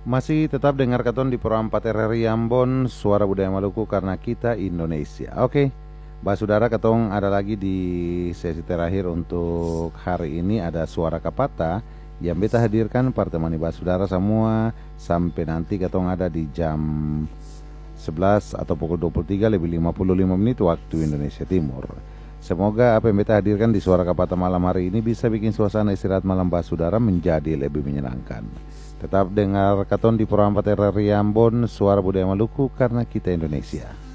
Masih tetap dengar katon di Pro 4 RRI Ambon, Suara Budaya Maluku karena kita Indonesia. Oke, Saudara, ketong ada lagi di sesi terakhir untuk hari ini, ada Suara Kapata yang beta hadirkan pertemani Saudara semua sampai nanti ketong ada di jam 11 atau pukul 23 lebih 55 menit waktu Indonesia Timur. Semoga apa yang beta hadirkan di Suara Kapata malam hari ini bisa bikin suasana istirahat malam Saudara menjadi lebih menyenangkan. Tetap dengar katon di Pro 4 RRI Ambon, Suara Budaya Maluku karena kita Indonesia.